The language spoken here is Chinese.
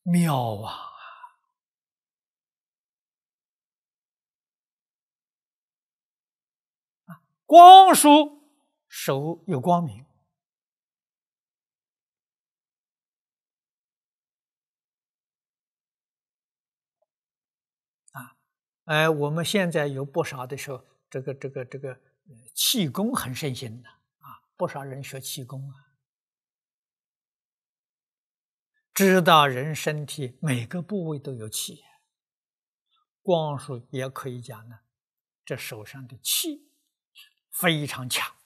妙啊！光属手有光明啊，我们现在有不少的时候，这个气功很盛行的啊，不少人学气功啊，知道人身体每个部位都有气，光属也可以讲呢，这手上的气非常强。